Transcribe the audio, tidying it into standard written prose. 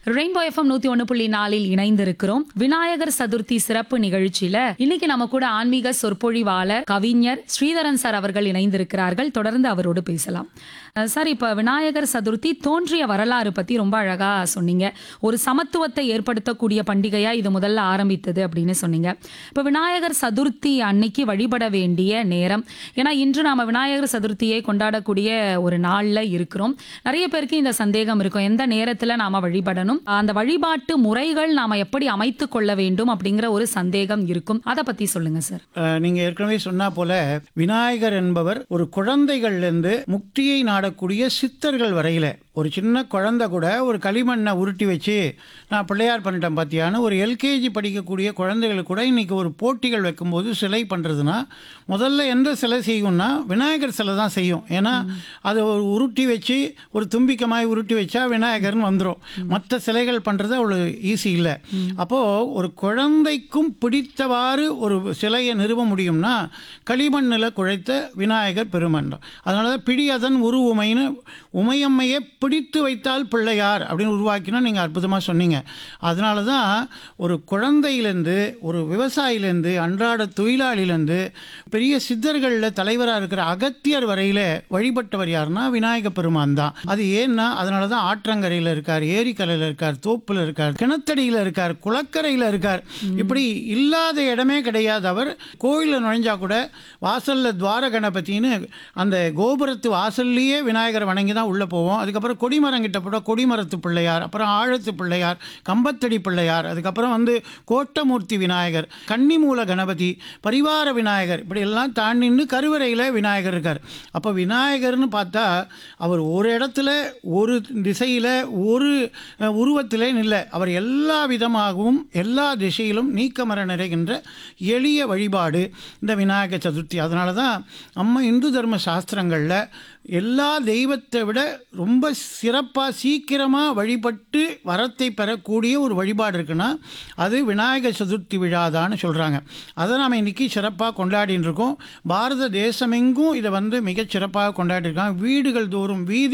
Rainbow FM 101.4 இணைந்திருக்கிறோம். விநாயகர் சதுர்த்தி சிறப்பு நிகழ்ச்சியில இன்னைக்கு நம்ம கூட ஆன்மீக சொற்பொழிவாளர் கவிஞர் ஸ்ரீதரன் சார் அவர்கள் இணைந்திருக்கிறார்கள். தொடர்ந்து அவரோடு பேசலாம். சார், இப்ப விநாயகர் சதுர்த்தி தோன்றிய வரலாறு பத்தி ரொம்ப அழகா சொன்னீங்க. ஒரு சமத்துவத்தை ஏற்படுத்தக்கூடிய பண்டிகையா இது முதல்ல ஆரம்பித்தது அப்படின்னு சொன்னீங்க. இப்ப விநாயகர் சதுர்த்தி அன்னைக்கு வழிபட வேண்டிய நேரம், ஏன்னா இன்று நாம விநாயகர் சதுர்த்தியை கொண்டாடக்கூடிய ஒரு நாள்ல இருக்கிறோம். நிறைய பேருக்கு இந்த சந்தேகம் இருக்கும், எந்த நேரத்துல நாம வழிபடணும், அந்த வழிபாட்டு முறைகள் நாம எப்படி அமைத்து கொள்ள வேண்டும் அப்படிங்கிற ஒரு சந்தேகம் இருக்கும். அதை பத்தி சொல்லுங்க சார். நீங்க ஏற்கனவே சொன்னா போல விநாயகர் என்பவர் ஒரு குழந்தைகள்ல இருந்து முக்தியை நாடக்கூடிய சித்தர்கள் வரையில ஒரு சின்ன குழந்தை கூட ஒரு களிமண்ணை உருட்டி வச்சு நான் பிள்ளையார் பண்ணிட்டேன் பார்த்தியான்னு ஒரு எல்கேஜி படிக்கக்கூடிய குழந்தைகளுக்கு கூட இன்றைக்கி ஒரு போட்டிகள் வைக்கும்போது சிலை பண்ணுறதுனா முதல்ல எந்த சிலை செய்யும்னா விநாயகர் சிலை தான் செய்யும். ஏன்னா அதை ஒரு உருட்டி வச்சு ஒரு தும்பிக்கமாய் உருட்டி வச்சா விநாயகர்னு வந்துடும். மற்ற சிலைகள் பண்ணுறது அவ்வளோ ஈஸி இல்லை. அப்போது ஒரு குழந்தைக்கும் பிடித்தவாறு ஒரு சிலையை நிறுவ முடியும்னா களிமண்ணில் குழைத்த விநாயகர் பெருமன்றம். அதனால தான் பிடியதன் உருவுமைன்னு உமையம்மையை பிடித்து வைத்தால் பிள்ளையார் அப்படின்னு உருவாக்கினா நீங்கள் அற்புதமாக சொன்னீங்க. அதனால தான் ஒரு குழந்தையிலேருந்து ஒரு விவசாயிலேருந்து அன்றாட தொழிலாளிலேருந்து பெரிய சித்தர்களில் தலைவராக இருக்கிற அகத்தியர் வரையில் வழிபட்டவர் யாருன்னா விநாயக பெருமான் தான். அது ஏன்னா அதனால தான் ஆற்றங்கரையில் இருக்கார், ஏரிக்கரையில் இருக்கார், தோப்பில் இருக்கார், கிணத்தடியில் இருக்கார், குளக்கரையில் இருக்கார். இப்படி இல்லாத இடமே கிடையாது. அவர் கோயிலில் நுழைஞ்சா கூட வாசலில் துவார கணபதினு அந்த கோபுரத்து வாசல்லையே விநாயகரை வணங்கி தான் உள்ளே போவோம். அதுக்கப்புறம் கொடிமரங்கிட்ட போட கொடிமரத்து பிள்ளையார், அப்புறம் ஆழத்து பிள்ளையார், கம்பத்தடி பிள்ளையார், அதுக்கப்புறம் கோட்டமூர்த்தி விநாயகர், கன்னிமூல கணபதி, பரிவார விநாயகர், இப்படி எல்லாம் தாண்டின்னு கருவறையில் விநாயகர் இருக்கார். அப்போ விநாயகர்னு பார்த்தா அவர் ஒரு இடத்துல ஒரு திசையில் ஒரு உருவத்திலே இல்லை, அவர் எல்லா விதமாகவும் எல்லா திசையிலும் நீக்கமர நிறைகின்ற எளிய வழிபாடு இந்த விநாயகர் சதுர்த்தி. அதனால தான் நம்ம இந்து தர்ம சாஸ்திரங்களில் எல்லா தெய்வத்தை விட ரொம்ப சிறப்பாக சீக்கிரமாக வழிபட்டு வரத்தை பெறக்கூடிய ஒரு வழிபாடு இருக்குன்னா அது விநாயகர் சதுர்த்தி விழாதான்னு சொல்கிறாங்க. அதை நாம் இன்றைக்கி சிறப்பாக கொண்டாடின்னு இருக்கோம். பாரத தேசமெங்கும் இதை மிகச் சிறப்பாக கொண்டாடிருக்காங்க. வீடுகள் தோறும் வீதி